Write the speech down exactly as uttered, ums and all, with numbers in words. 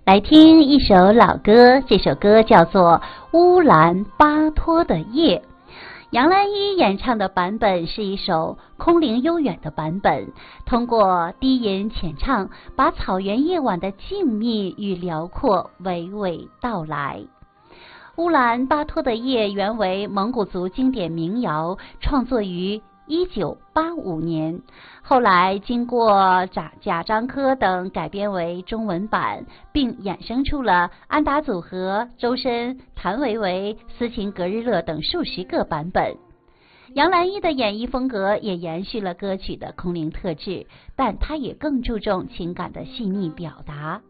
来听一首老歌，这首歌叫做《乌兰巴托的夜》。杨澜依演唱的版本是一首空灵悠远的版本，通过低吟浅唱，把草原夜晚的静谧与辽阔娓娓道来。乌兰巴托的夜原为蒙古族经典民谣，创作于一九八五年，后来经过贾贾樟柯等改编为中文版，并衍生出了安达组合、周深、谭维维、斯琴格日乐等数十个版本。杨澜依的演绎风格也延续了歌曲的空灵特质，但她也更注重情感的细腻表达。